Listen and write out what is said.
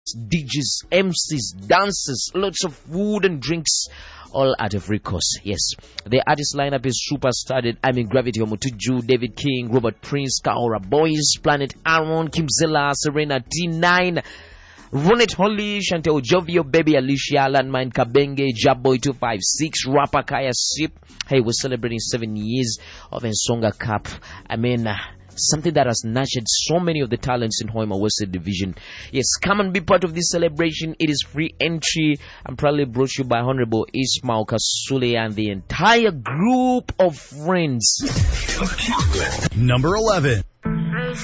DJs, MCs, dancers, lots of food and drinks, all at a free cost. Yes, the artist lineup is super studded. I mean, Gravity Omotuju, David King, Robert Prince, Kaora Boys, Planet Aaron, Kimzilla, Serena T9, Ronet Holly, Chantel Jovio, Baby Alicia, Landmine Kabenge, Jabboy 256, Rapper Kaya Sip. Hey, we're celebrating 7 years of Ensonga Cup. I mean, something that has nurtured so many of the talents in Hoima Western Division. Yes, come and be part of this celebration. It is free entry. I'm proudly brought to you by Honorable Ismail Kasule and the entire group of friends. Number 11.